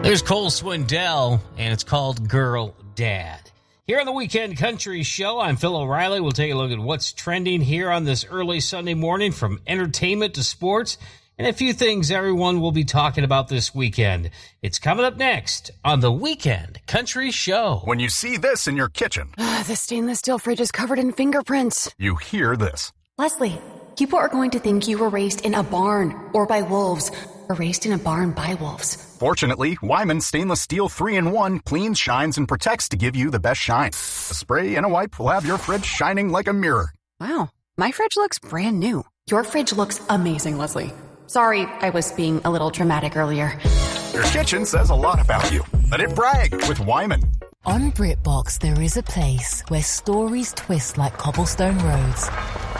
There's Cole Swindell, and it's called Girl Dad. Here on the Weekend Country Show, I'm Phil O'Reilly. We'll take a look at what's trending here on this early Sunday morning, from entertainment to sports, and a few things everyone will be talking about this weekend. It's coming up next on the Weekend Country Show. When you see this in your kitchen, the stainless steel fridge is covered in fingerprints. You hear this. Leslie, people are going to think you were raised in a barn or by wolves, or raised in a barn by wolves. Fortunately, Wyman Stainless Steel 3-in-1 cleans, shines, and protects to give you the best shine. A spray and a wipe will have your fridge shining like a mirror. Wow, my fridge looks brand new. Your fridge looks amazing, Leslie. Sorry, I was being a little dramatic earlier. Your kitchen says a lot about you. Let it brag with Wyman. On BritBox, there is a place where stories twist like cobblestone roads,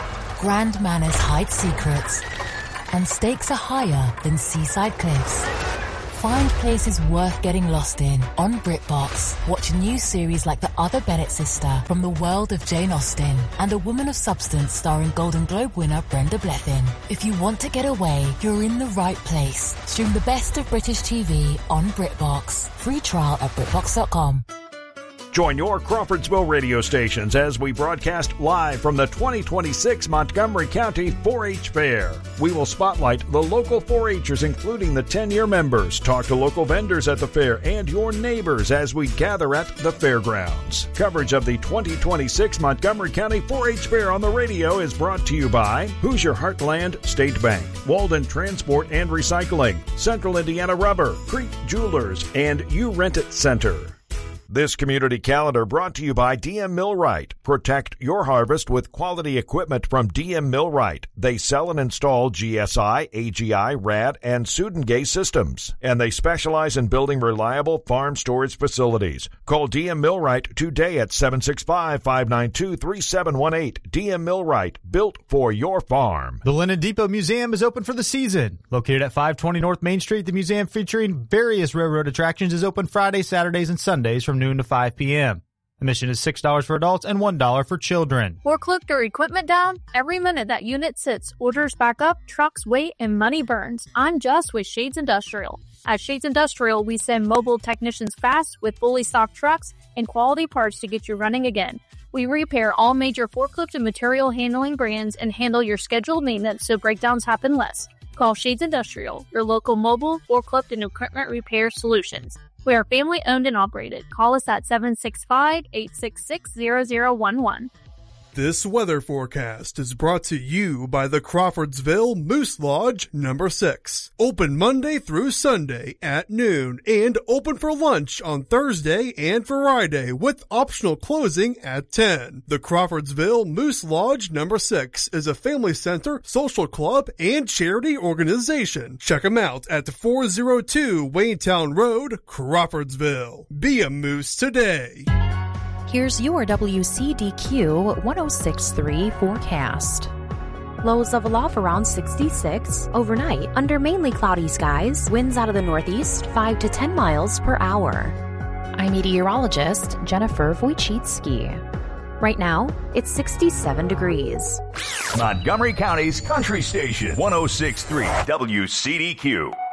grand manners hide secrets, and stakes are higher than seaside cliffs. Find places worth getting lost in on BritBox. Watch new series like The Other Bennett Sister from the world of Jane Austen and A Woman of Substance starring Golden Globe winner Brenda Blethyn. If you want to get away, you're in the right place. Stream the best of British TV on BritBox. Free trial at BritBox.com. Join your Crawfordsville radio stations as we broadcast live from the 2026 Montgomery County 4-H Fair. We will spotlight the local 4-Hers, including the 10-year members, talk to local vendors at the fair, and your neighbors as we gather at the fairgrounds. Coverage of the 2026 Montgomery County 4-H Fair on the radio is brought to you by Hoosier Heartland State Bank, Walden Transport and Recycling, Central Indiana Rubber, Creek Jewelers, and You Rent It Center. This community calendar brought to you by DM Millwright. Protect your harvest with quality equipment from DM Millwright. They sell and install GSI, AGI, RAD, and Sudengay systems. And they specialize in building reliable farm storage facilities. Call DM Millwright today at 765-592-3718. DM Millwright, built for your farm. The Linen Depot Museum is open for the season. Located at 520 North Main Street, the museum, featuring various railroad attractions, is open Fridays, Saturdays, and Sundays from noon to 5 p.m. Admission is $6 for adults and $1 for children. Forklift or equipment down? Every minute that unit sits, orders back up, trucks wait, and money burns. I'm Just with Shades Industrial. At Shades Industrial, we send mobile technicians fast with fully stocked trucks and quality parts to get you running again. We repair all major forklift and material handling brands and handle your scheduled maintenance so breakdowns happen less. Call Shades Industrial, your local mobile, forklift, and equipment repair solutions. We are family-owned and operated. Call us at 765-866-0011. This weather forecast is brought to you by the Crawfordsville Moose Lodge No. 6. Open Monday through Sunday at noon and open for lunch on Thursday and Friday with optional closing at 10. The Crawfordsville Moose Lodge No. 6 is a family center, social club, and charity organization. Check them out at 402 Waynetown Road, Crawfordsville. Be a moose today. Here's your WCDQ 106.3 forecast. Lows level off around 66. Overnight, under mainly cloudy skies, winds out of the northeast 5 to 10 miles per hour. I'm meteorologist Jennifer Wojcicki. Right now, it's 67 degrees. Montgomery County's Country Station, 106.3 WCDQ.